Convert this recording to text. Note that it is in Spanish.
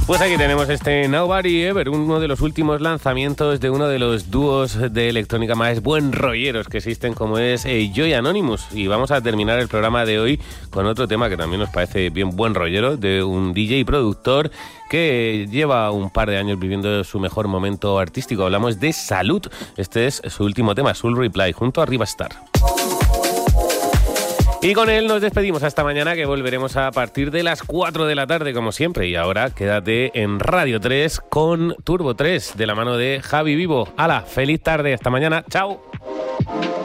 Pues aquí tenemos este Nobody Ever, uno de los últimos lanzamientos de uno de los dúos de electrónica más buen rolleros que existen, como es Joy Anonymous. Y vamos a terminar el programa de hoy con otro tema que también nos parece bien buen rollero, de un DJ y productor que lleva un par de años viviendo su mejor momento artístico. Hablamos de Salud. Este es su último tema, Soul Reply, junto a Rivastar. Y con él nos despedimos hasta mañana, que volveremos a partir de las 4 de la tarde, como siempre. Y ahora quédate en Radio 3 con Turbo 3, de la mano de Javi Vivo. ¡Hala! ¡Feliz tarde! ¡Hasta mañana! ¡Chao!